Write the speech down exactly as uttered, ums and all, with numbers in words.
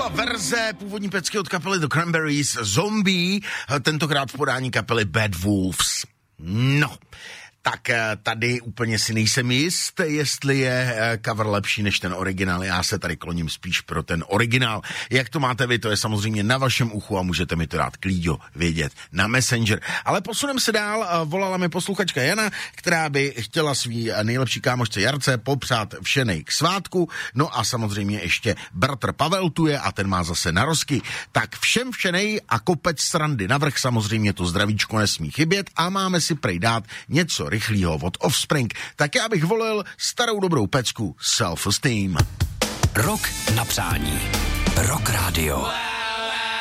byla verze původní pecky od kapely The Cranberries Zombie, tentokrát v podání kapely Bad Wolves. No, tak tady úplně si nejsem jist, jestli je cover lepší než ten originál. Já se tady kloním spíš pro ten originál. Jak to máte vy, to je samozřejmě na vašem uchu a můžete mi to dát klíďo vědět na Messenger. Ale posuneme se dál, volala mi posluchačka Jana, která by chtěla svý nejlepší kámošce Jarce popřát všenej k svátku, no a samozřejmě ještě bratr Pavel tu je a ten má zase narozky. Tak všem všenej a kopec srandy navrch, samozřejmě to zdravíčko nesmí chybět a máme si prej dát něco rychlýho od Offspring, tak já bych volil starou dobrou pecku Self Esteem. Rok na přání. Rock Radio.